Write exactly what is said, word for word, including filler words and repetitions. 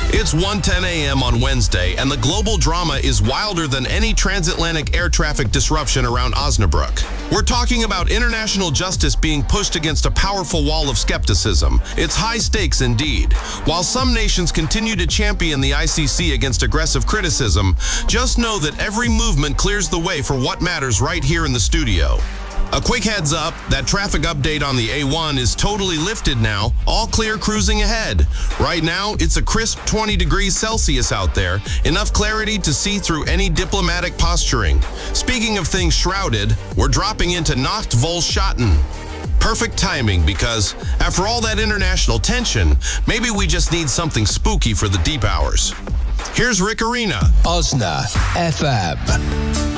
It's one ten a.m. on Wednesday, and the global drama is wilder than any transatlantic air traffic disruption around Osnabrück. We're talking about international justice being pushed against a powerful wall of skepticism. It's high stakes indeed. While some nations continue to champion the I C C against aggressive criticism, just know that every movement clears the way for what matters right here in the studio. A quick heads up, that traffic update on the A one is totally lifted now, all clear cruising ahead. Right now, it's a crisp twenty degrees Celsius out there, enough clarity to see through any diplomatic posturing. Speaking of things shrouded, we're dropping into Nacht vol Schatten. Perfect timing because, after all that international tension, maybe we just need something spooky for the deep hours. Here's Rick Arena. Osna F M.